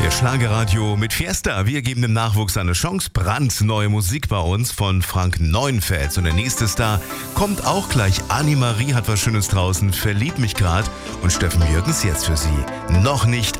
Schlagerradio mit Fiesta. Wir geben dem Nachwuchs eine Chance. Brandneue Musik bei uns von Frank Neuenfels. Und der nächste Star kommt auch gleich. Annemarie hat was Schönes draußen, verliebt mich grad. Und Steffen Jürgens jetzt für Sie. Noch nicht